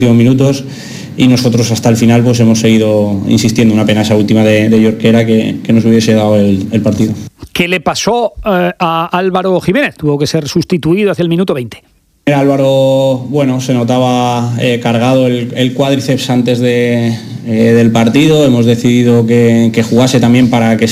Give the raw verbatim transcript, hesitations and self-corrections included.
minutos y nosotros hasta el final pues hemos seguido insistiendo. Una pena esa última de, de Jorquera que, que nos hubiese dado el, el partido. ¿Qué le pasó eh, a Álvaro Jiménez? Tuvo que ser sustituido hacia el minuto veinte. Álvaro, bueno, se notaba eh, cargado el, el cuádriceps antes de, eh, del partido. Hemos decidido que, que jugase también para que